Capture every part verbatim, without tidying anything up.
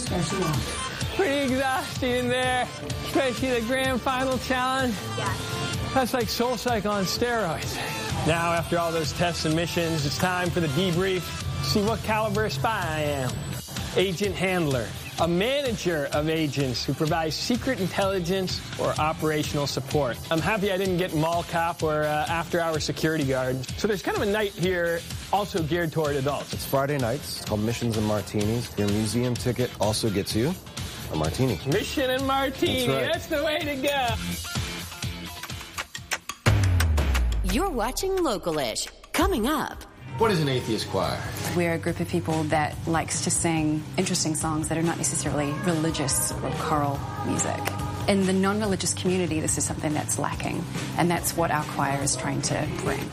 Pretty exhausting in there, especially the grand final challenge. Yeah. That's like Soul Cycle on steroids. Now, after all those tests and missions, it's time for the debrief. See what caliber of spy I am. Agent Handler, a manager of agents who provides secret intelligence or operational support. I'm happy I didn't get mall cop or uh, after-hour security guard. So there's kind of a night here also geared toward adults. It's Friday nights. It's called Missions and Martinis. Your museum ticket also gets you a martini. Mission and martini. That's right. That's the way to go. You're watching Local-ish. Coming up. What is an atheist choir? We're a group of people that likes to sing interesting songs that are not necessarily religious or choral music. In the non-religious community, this is something that's lacking, and that's what our choir is trying to bring.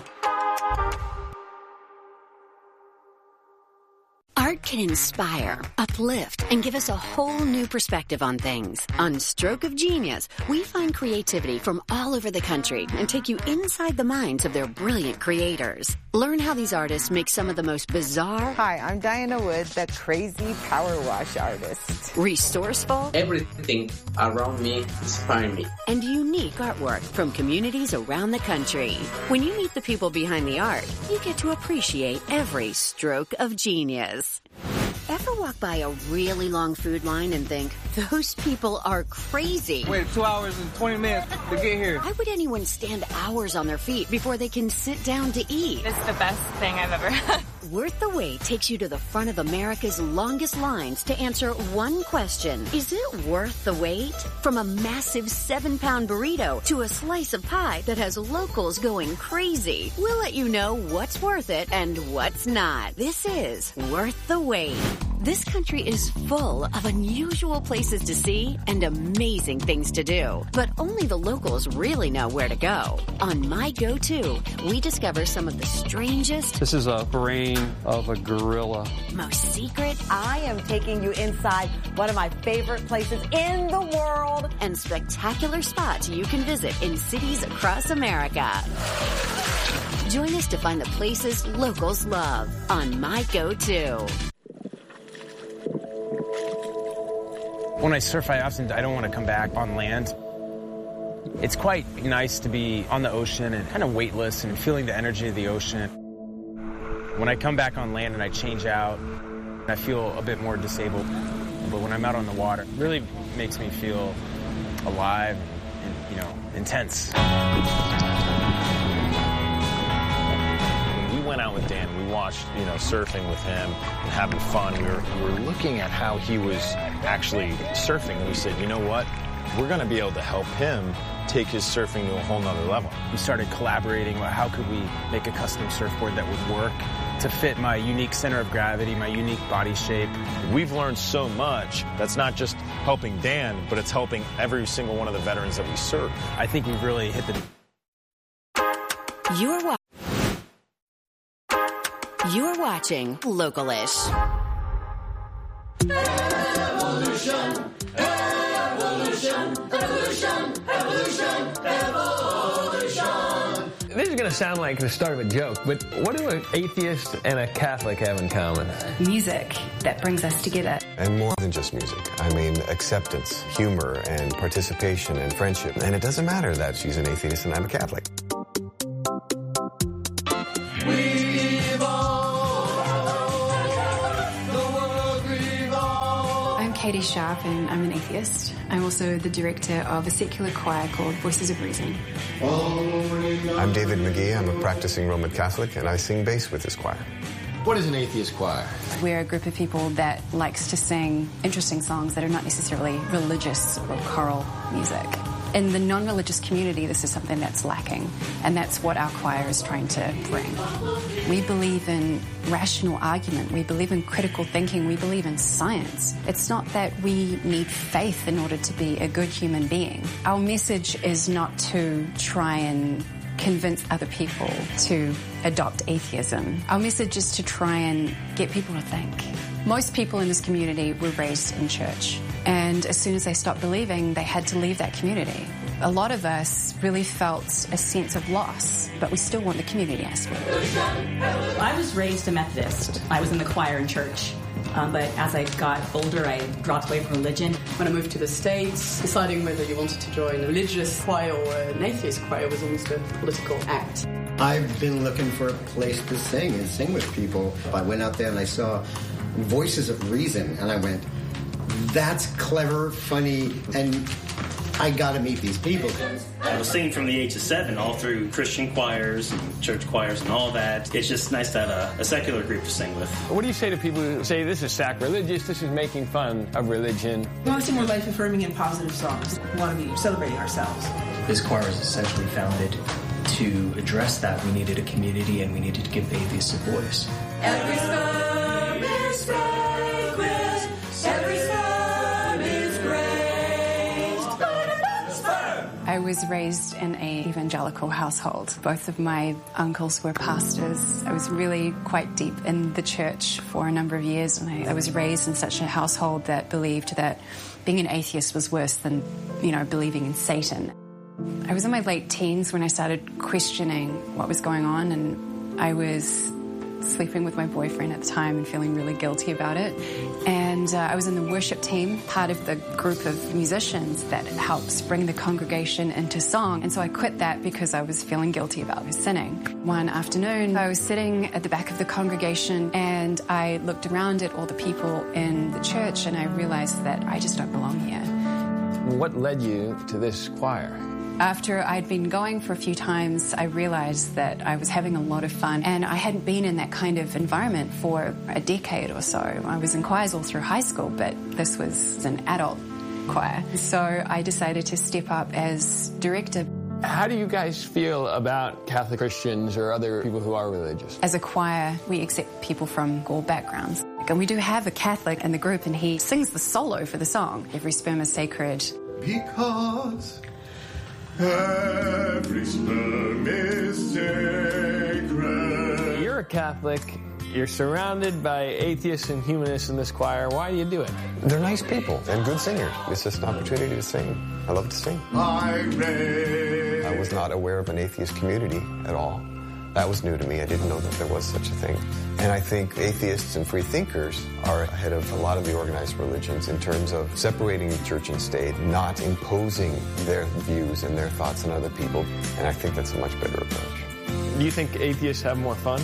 Art can inspire, uplift, and give us a whole new perspective on things. On Stroke of Genius, we find creativity from all over the country and take you inside the minds of their brilliant creators. Learn how these artists make some of the most bizarre... Hi, I'm Diana Wood, the crazy power wash artist. Resourceful... Everything around me inspires me. And unique artwork from communities around the country. When you meet the people behind the art, you get to appreciate every stroke of genius. Ever walk by a really long food line and think, those people are crazy? Wait two hours and twenty minutes to get here. Why would anyone stand hours on their feet before they can sit down to eat? It's the best thing I've ever had. Worth the Wait takes you to the front of America's longest lines to answer one question. Is it worth the wait? From a massive seven-pound burrito to a slice of pie that has locals going crazy. We'll let you know what's worth it and what's not. This is Worth the Wait. This country is full of unusual places to see and amazing things to do. But only the locals really know where to go. On My Go-To, we discover some of the strangest... This is a brain of a gorilla. Most secret... I am taking you inside one of my favorite places in the world. And spectacular spots you can visit in cities across America. Join us to find the places locals love on My Go-To. When I surf, I often I don't want to come back on land. It's quite nice to be on the ocean and kind of weightless and feeling the energy of the ocean. When I come back on land and I change out, I feel a bit more disabled. But when I'm out on the water, it really makes me feel alive and, you know, intense. We went out with Dan. We watched, you know, surfing with him and having fun. We were, we were looking at how he was actually surfing, and we said, you know what? We're going to be able to help him take his surfing to a whole nother level. We started collaborating about how could we make a custom surfboard that would work to fit my unique center of gravity, my unique body shape. We've learned so much. That's not just helping Dan, but it's helping every single one of the veterans that we serve. I think we've really hit the... You're watching. You're watching Local-ish. Evolution, evolution, evolution, evolution, evolution. This is going to sound like the start of a joke, but what do an atheist and a Catholic have in common? Music that brings us together. And more than just music. I mean, acceptance, humor, and participation and friendship. And it doesn't matter that she's an atheist and I'm a Catholic. Katie Sharp, and I'm an atheist. I'm also the director of a secular choir called Voices of Reason. I'm David McGee. I'm a practicing Roman Catholic, and I sing bass with this choir. What is an atheist choir? We're a group of people that likes to sing interesting songs that are not necessarily religious or choral music. In the non-religious community, this is something that's lacking, and that's what our choir is trying to bring. We believe in rational argument. We believe in critical thinking. We believe in science. It's not that we need faith in order to be a good human being. Our message is not to try and convince other people to adopt atheism. Our message is to try and get people to think. Most people in this community were raised in church, and as soon as they stopped believing, they had to leave that community. A lot of us really felt a sense of loss, but we still want the community aspect. I was raised a Methodist. I was in the choir in church. Um, but as I got older, I dropped away from religion. When I moved to the States, deciding whether you wanted to join a religious choir or an atheist choir was almost a political act. I've been looking for a place to sing and sing with people. I went out there and I saw Voices of Reason, and I went, that's clever, funny, and I gotta meet these people. I was singing from the age of seven all through Christian choirs and church choirs and all that. It's just nice to have a, a secular group to sing with. What do you say to people who say this is sacrilegious, this is making fun of religion? We want to sing more life-affirming and positive songs. We want to be celebrating ourselves. This choir was essentially founded to address that. We needed a community and we needed to give atheists a voice. Every sperm is fragrant. Every sperm is great. Sperm. I was raised in an evangelical household. Both of my uncles were pastors. I was really quite deep in the church for a number of years, and I, I was raised in such a household that believed that being an atheist was worse than, you know, believing in Satan. I was in my late teens when I started questioning what was going on, and I was sleeping with my boyfriend at the time and feeling really guilty about it. And uh, I was in the worship team, part of the group of musicians that helps bring the congregation into song. And so I quit that because I was feeling guilty about sinning. One afternoon, I was sitting at the back of the congregation and I looked around at all the people in the church and I realized that I just don't belong here. What led you to this choir? After I'd been going for a few times, I realized that I was having a lot of fun, and I hadn't been in that kind of environment for a decade or so. I was in choirs all through high school, but this was an adult choir. So I decided to step up as director. How do you guys feel about Catholic Christians or other people who are religious? As a choir, we accept people from all backgrounds. And we do have a Catholic in the group, and he sings the solo for the song, Every Sperm is Sacred. Because every sperm is sacred. You're a Catholic. You're surrounded by atheists and humanists in this choir. Why do you do it? They're nice people and good singers. It's just an opportunity to sing. I love to sing. I, I was not aware of an atheist community at all. That was new to me. I didn't know that there was such a thing. And I think atheists and free thinkers are ahead of a lot of the organized religions in terms of separating church and state, not imposing their views and their thoughts on other people. And I think that's a much better approach. Do you think atheists have more fun?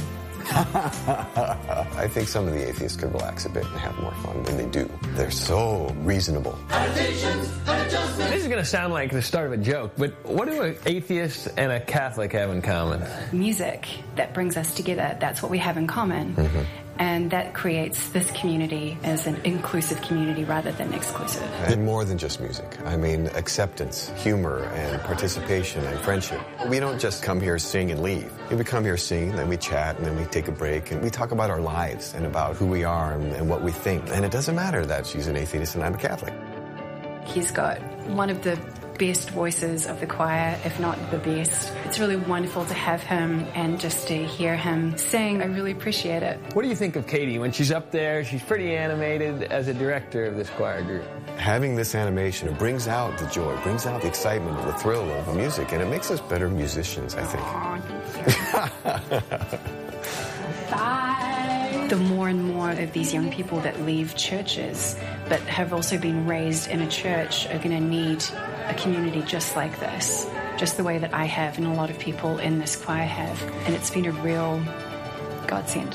I think some of the atheists could relax a bit and have more fun than they do. They're so reasonable. This is going to sound like the start of a joke, but what do an atheist and a Catholic have in common? Music that brings us together. That's what we have in common. Mm-hmm. And that creates this community as an inclusive community rather than exclusive. And more than just music. I mean, acceptance, humor, and participation and friendship. We don't just come here, sing, and leave. We come here, sing, then we chat, and then we take a break, and we talk about our lives and about who we are and, and what we think. And it doesn't matter that she's an atheist and I'm a Catholic. He's got one of the best voices of the choir, if not the best. It's really wonderful to have him and just to hear him sing. I really appreciate it. What do you think of Katie when she's up there? She's pretty animated as a director of this choir group. Having this animation, it brings out the joy, brings out the excitement, the thrill of the music, and it makes us better musicians, I think. Bye. The more and more of these young people that leave churches but have also been raised in a church are going to need a community just like this, just the way that I have and a lot of people in this choir have. And it's been a real godsend.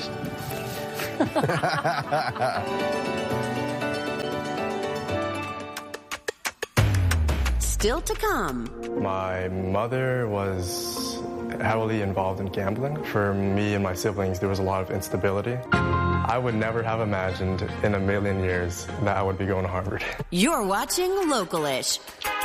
Still to come. My mother was heavily involved in gambling. For me and my siblings, there was a lot of instability. I would never have imagined in a million years that I would be going to Harvard. You're watching Localish.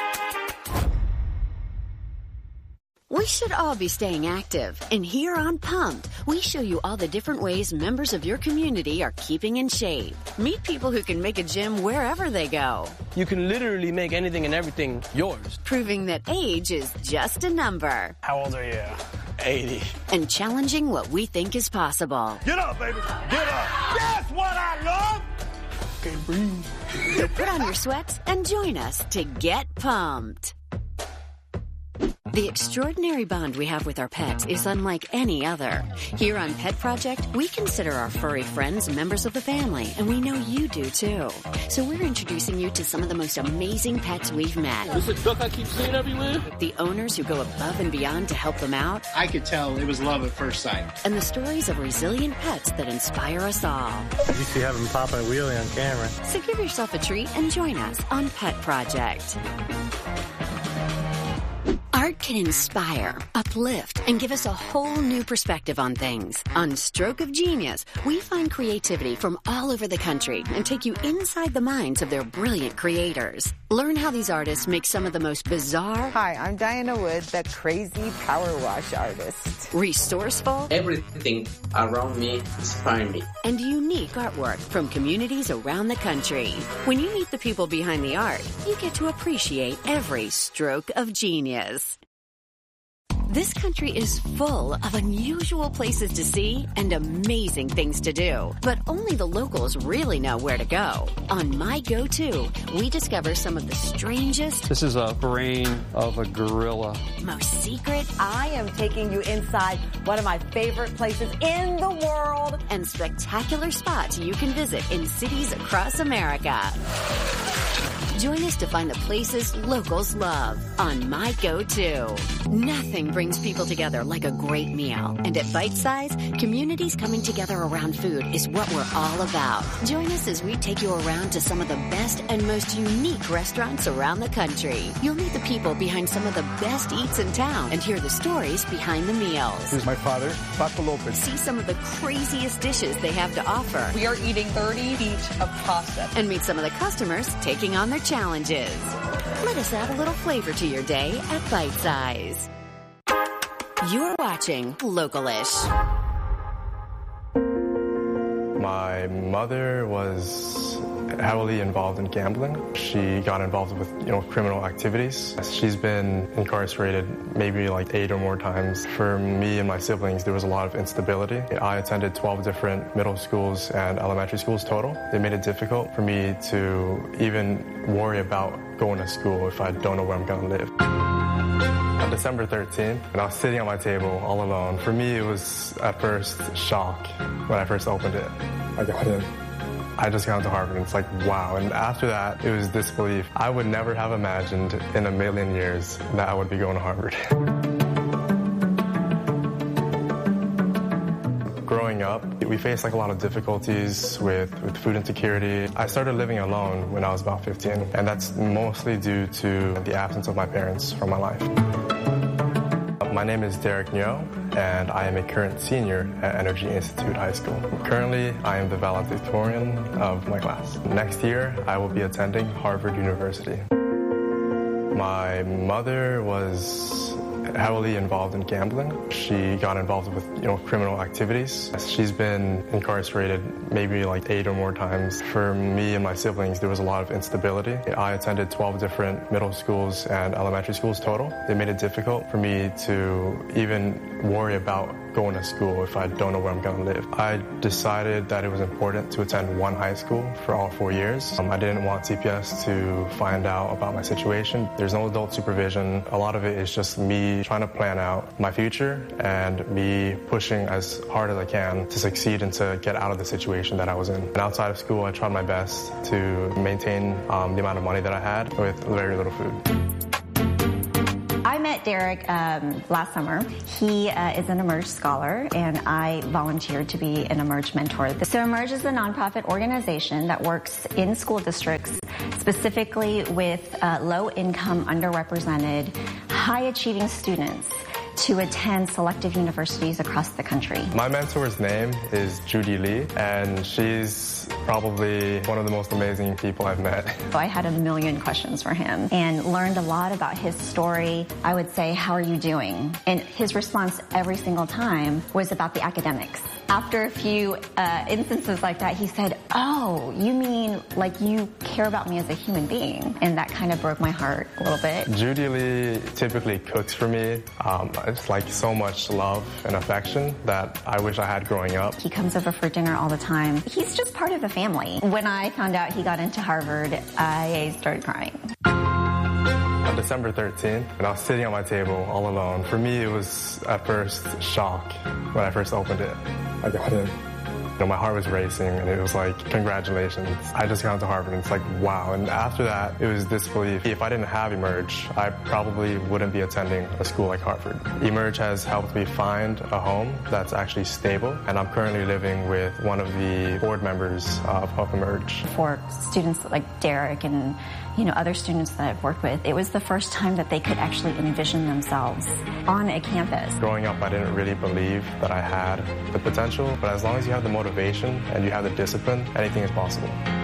We should all be staying active. And here on Pumped, we show you all the different ways members of your community are keeping in shape. Meet people who can make a gym wherever they go. You can literally make anything and everything yours. Proving that age is just a number. How old are you? eighty. And challenging what we think is possible. Get up, baby. Get up. That's what I love. Can't breathe. So put on your sweats and join us to get pumped. The extraordinary bond we have with our pets is unlike any other. Here on Pet Project, we consider our furry friends members of the family, and we know you do too. So we're introducing you to some of the most amazing pets we've met. This is a duck I keep seeing everywhere? The owners who go above and beyond to help them out. I could tell it was love at first sight. And the stories of resilient pets that inspire us all. You see having Papa a wheelie on camera. So give yourself a treat and join us on Pet Project. Art can inspire, uplift, and give us a whole new perspective on things. On Stroke of Genius, we find creativity from all over the country and take you inside the minds of their brilliant creators. Learn how these artists make some of the most bizarre... Hi, I'm Diana Wood, the crazy power wash artist. Resourceful... Everything around me inspires me. And unique artwork from communities around the country. When you meet the people behind the art, you get to appreciate every stroke of genius. This country is full of unusual places to see and amazing things to do. But only the locals really know where to go. On My Go-To, we discover some of the strangest... This is a brain of a gorilla. Most secret... I am taking you inside one of my favorite places in the world. And spectacular spots you can visit in cities across America. Join us to find the places locals love on My Go-To. Nothing brings people together like a great meal. And at Bite Size, communities coming together around food is what we're all about. Join us as we take you around to some of the best and most unique restaurants around the country. You'll meet the people behind some of the best eats in town and hear the stories behind the meals. This is my father, Paco Lopez. See some of the craziest dishes they have to offer. We are eating thirty feet of pasta. And meet some of the customers taking on their challenges. Let us add a little flavor to your day at Bite Size. You're watching Localish. My mother was heavily involved in gambling. She got involved with, you know, criminal activities. She's been incarcerated maybe like eight or more times. For me and my siblings, there was a lot of instability. I attended twelve different middle schools and elementary schools total. It made it difficult for me to even worry about going to school if I don't know where I'm going to live. On December thirteenth, and I was sitting at my table all alone. For me, it was at first shock when I first opened it. I got in. I just got into Harvard, and it's like, wow. And after that, it was disbelief. I would never have imagined in a million years that I would be going to Harvard. Growing up, we faced like a lot of difficulties with, with food insecurity. I started living alone when I was about fifteen, and that's mostly due to the absence of my parents from my life. My name is Derek Nyo, and I am a current senior at Energy Institute High School. Currently, I am the valedictorian of my class. Next year, I will be attending Harvard University. My mother was heavily involved in gambling. She got involved with, you know, criminal activities. She's been incarcerated maybe like eight or more times. For me and my siblings, there was a lot of instability. I attended twelve different middle schools and elementary schools total. It made it difficult for me to even worry about going to school if I don't know where I'm going to live. I decided that it was important to attend one high school for all four years. Um, I didn't want C P S to find out about my situation. There's no adult supervision. A lot of it is just me trying to plan out my future and me pushing as hard as I can to succeed and to get out of the situation that I was in. And outside of school, I tried my best to maintain um, the amount of money that I had with very little food. I met Derek um, last summer. He uh, is an Emerge scholar, and I volunteered to be an Emerge mentor. So Emerge is a nonprofit organization that works in school districts, specifically with uh, low-income, underrepresented, high-achieving students to attend selective universities across the country. My mentor's name is Judy Lee, and she's probably one of the most amazing people I've met. So I had a million questions for him and learned a lot about his story. I would say, how are you doing? And his response every single time was about the academics. After a few uh, instances like that, he said, oh, you mean like you care about me as a human being? And that kind of broke my heart a little bit. Judy Lee typically cooks for me. Um, it's like so much love and affection that I wish I had growing up. He comes over for dinner all the time. He's just part of the family. When I found out he got into Harvard, I started crying. on December thirteenth, and I was sitting at my table all alone. For me, it was at first shock when I first opened it. I got in. You know, my heart was racing, and it was like, congratulations. I just got into Harvard, and it's like, wow. And after that, it was disbelief. If I didn't have Emerge, I probably wouldn't be attending a school like Harvard. Emerge has helped me find a home that's actually stable, and I'm currently living with one of the board members of, of Emerge. For students like Derek and you know other students that I've worked with, it was the first time that they could actually envision themselves on a campus. Growing up, I didn't really believe that I had the potential, but as long as you have the motivation and you have the discipline, anything is possible.